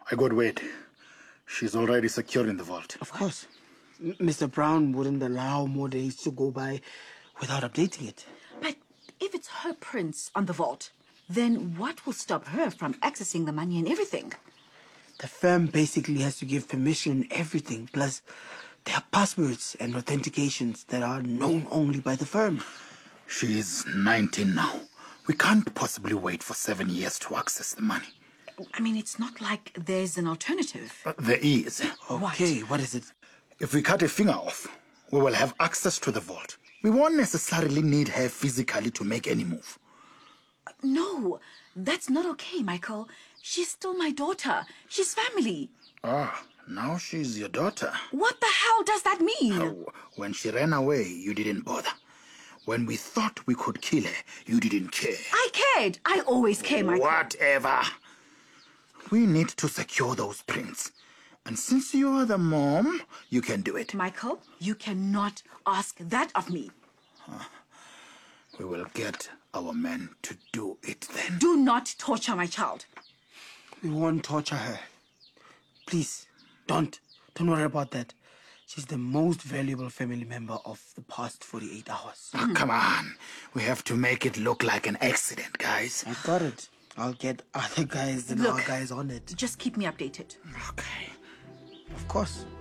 I got word. She's already secure in the vault. Of course. Mr. Brown wouldn't allow more days to go by without updating it. But if it's her prints on the vault, then what will stop her from accessing the money and everything? The firm basically has to give permission and everything. Plus, there are passwords and authentications that are known only by the firm. She's 19 now. We can't possibly wait for 7 years to access the money. I mean, it's not like there's an alternative. There is. Okay, what is it? If we cut a finger off, we will have access to the vault. We won't necessarily need her physically to make any move. No, that's not okay, Michael. She's still my daughter. She's family. Ah, now she's your daughter. What the hell does that mean? When she ran away, you didn't bother. When we thought we could kill her, you didn't care. I cared. I always care, Michael. Whatever. We need to secure those prints. And since you're the mom, you can do it. Michael, you cannot ask that of me. We will get our men to do it then. Do not torture my child. We won't torture her. Please, don't. Don't worry about that. She's the most valuable family member of the past 48 hours. Oh, come on. We have to make it look like an accident, guys. I got it. I'll get other guys than our guys on it. Just keep me updated. Okay. Of course.